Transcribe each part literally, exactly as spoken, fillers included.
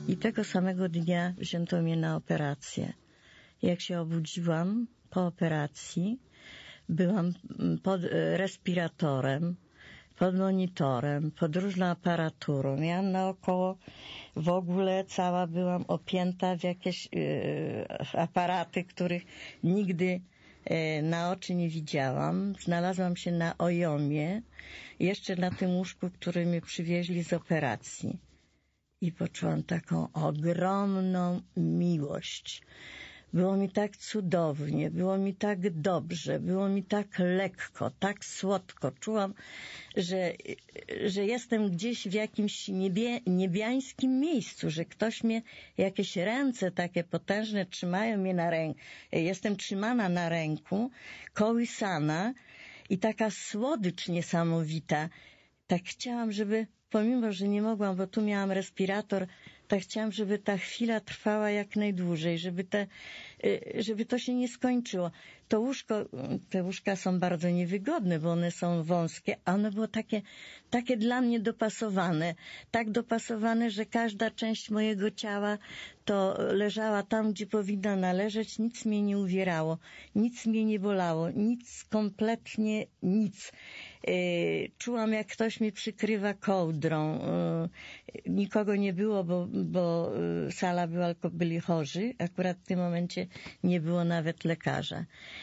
I tego samego dnia wzięto mnie na operację. Jak się obudziłam po operacji, byłam pod respiratorem, pod monitorem, pod różną aparaturą. Ja naokoło w ogóle cała byłam opięta w jakieś yy, aparaty, których nigdy yy, na oczy nie widziałam. Znalazłam się na ojomie, jeszcze na tym łóżku, które mnie przywieźli z operacji. I poczułam taką ogromną miłość. Było mi tak cudownie, było mi tak dobrze, było mi tak lekko, tak słodko. Czułam, że, że jestem gdzieś w jakimś niebie, niebiańskim miejscu, że ktoś mnie, jakieś ręce takie potężne trzymają mnie na ręku. Jestem trzymana na ręku, kołysana i taka słodycz niesamowita. Tak chciałam, żeby, pomimo, że nie mogłam, bo tu miałam respirator, tak chciałam, żeby ta chwila trwała jak najdłużej, żeby te, żeby to się nie skończyło. To łóżko, te łóżka są bardzo niewygodne, bo one są wąskie, a ono było takie, takie dla mnie dopasowane. Tak dopasowane, że każda część mojego ciała to leżała tam, gdzie powinna należeć. Nic mnie nie uwierało, nic mnie nie bolało, nic, kompletnie nic. Czułam, jak ktoś mnie przykrywa kołdrą. Nikogo nie było, bo bo sala była, tylko byli chorzy. Akurat w tym momencie nie było nawet lekarza.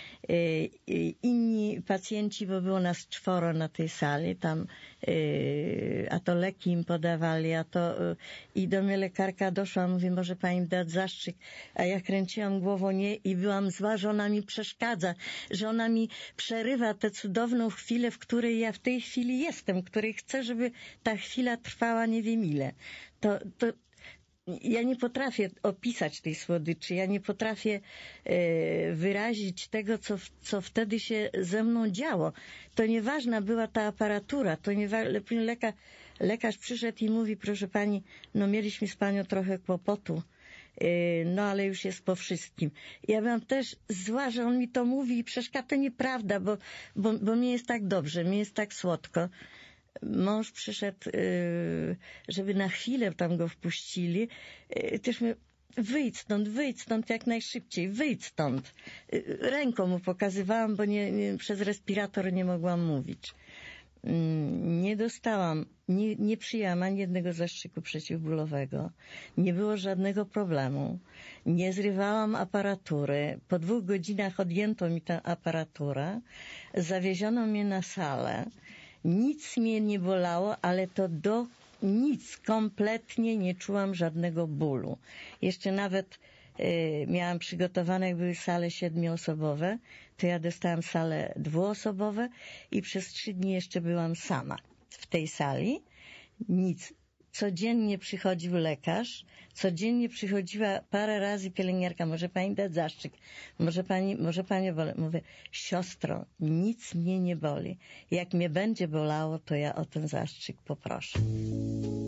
Inni pacjenci, bo było nas czworo na tej sali, tam a to leki im podawali, a to i do mnie lekarka doszła, mówi, może pani dać zastrzyk, a ja kręciłam głową nie i byłam zła, że ona mi przeszkadza, że ona mi przerywa tę cudowną chwilę, w której ja w tej chwili jestem, w której chcę, żeby ta chwila trwała nie wiem ile. To, to ja nie potrafię opisać tej słodyczy, ja nie potrafię e, wyrazić tego, co, co wtedy się ze mną działo. To nieważna była ta aparatura, to nie lekarz, lekarz przyszedł i mówi, proszę pani, no mieliśmy z panią trochę kłopotu, e, no ale już jest po wszystkim. Ja byłam też zła, że on mi to mówi i przeszkadza, to nieprawda, bo, bo, bo mnie jest tak dobrze, mnie jest tak słodko. Mąż przyszedł, żeby na chwilę tam go wpuścili. Też mnie, wyjdź stąd, wyjdź stąd jak najszybciej, wyjdź stąd. Ręką mu pokazywałam, bo nie, nie, przez respirator nie mogłam mówić. Nie dostałam, nie, nie przyjęłam ani jednego zastrzyku przeciwbólowego. Nie było żadnego problemu. Nie zrywałam aparatury. Po dwóch godzinach odjęto mi tę aparaturę. Zawieziono mnie na salę. Nic mnie nie bolało, ale to do nic, kompletnie nie czułam żadnego bólu. Jeszcze nawet y, miałam przygotowane, jak były sale siedmioosobowe, to ja dostałam salę dwuosobowe i przez trzy dni jeszcze byłam sama w tej sali. Nic. Codziennie przychodził lekarz, codziennie przychodziła parę razy pielęgniarka, może pani dać zastrzyk, może pani, może pani boli. Mówię, siostro, nic mnie nie boli. Jak mnie będzie bolało, to ja o ten zastrzyk poproszę.